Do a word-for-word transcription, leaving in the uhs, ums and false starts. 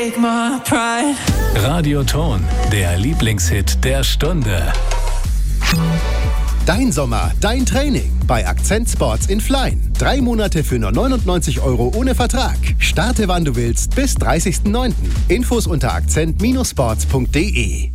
Radioton, der Lieblingshit der Stunde. Dein Sommer, dein Training bei Akzent Sports in Flein. Drei Monate für nur neunundneunzig Euro ohne Vertrag. Starte wann du willst bis dreißigsten neunten Infos unter akzent Bindestrich sports punkt de.